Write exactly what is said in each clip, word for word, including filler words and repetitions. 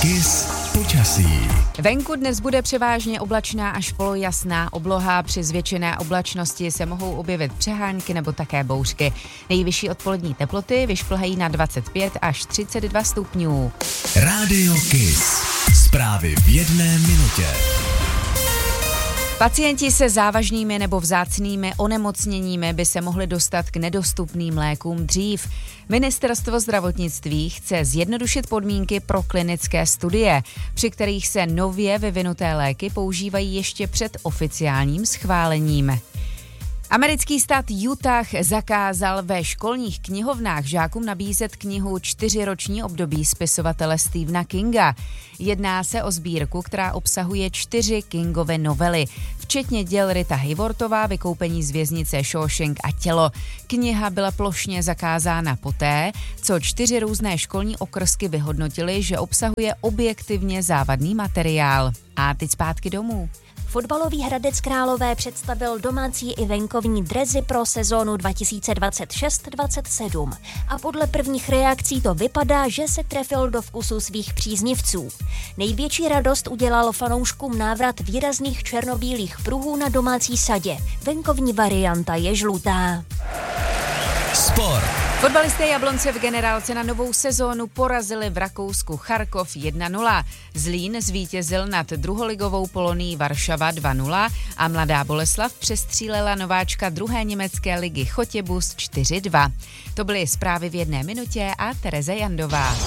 Kiss počasí. Venku dnes bude převážně oblačná až polojasná obloha. Při zvětšené oblačnosti se mohou objevit přehánky nebo také bouřky. Nejvyšší odpolední teploty vyšplhají na dvacet pět až třicet dva stupňů. Rádio Kiss. Zprávy v jedné minutě. Pacienti se závažnými nebo vzácnými onemocněními by se mohli dostat k nedostupným lékům dřív. Ministerstvo zdravotnictví chce zjednodušit podmínky pro klinické studie, při kterých se nově vyvinuté léky používají ještě před oficiálním schválením. Americký stát Utah zakázal ve školních knihovnách žákům nabízet knihu Čtyřiroční období spisovatele Stephena Kinga. Jedná se o sbírku, která obsahuje čtyři Kingovy novely, včetně děl Rita Hayworthová, Vykoupení z věznice Shawshank a Tělo. Kniha byla plošně zakázána poté, co čtyři různé školní okrsky vyhodnotily, že obsahuje objektivně závadný materiál. A teď zpátky domů. Fotbalový Hradec Králové představil domácí i venkovní dresy pro sezónu dva tisíce dvacet šest dvacet sedm a podle prvních reakcí to vypadá, že se trefil do vkusu svých příznivců. Největší radost udělal fanouškům návrat výrazných černobílých pruhů na domácí sadě. Venkovní varianta je žlutá. Sport. Fotbalisté Jablonce v generálce na novou sezónu porazili v Rakousku Charkov jedna nula. Zlín zvítězil nad druholigovou Polonií Varšava dva nula a Mladá Boleslav přestřílela nováčka druhé německé ligy Chotěbus čtyři dva. To byly zprávy v jedné minutě a Tereza Jandová.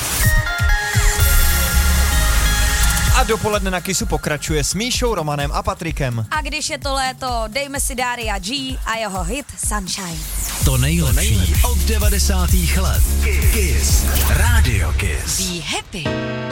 A dopoledne na Kissu pokračuje s Míšou, Romanem a Patrikem. A když je to léto, dejme si Daria G a jeho hit Sunshine. To nejlepší od devadesátých let. Kiss. Rádio Kiss. Be happy.